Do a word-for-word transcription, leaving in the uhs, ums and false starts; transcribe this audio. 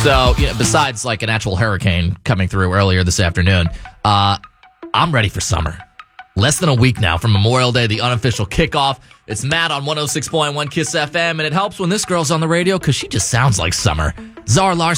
So, you know, besides like an actual hurricane coming through earlier this afternoon, uh, I'm ready for summer. Less than a week now from Memorial Day, the unofficial kickoff. It's Matt on one oh six point one KISS F M, and it helps when this girl's on the radio because she just sounds like summer. Zara Larson.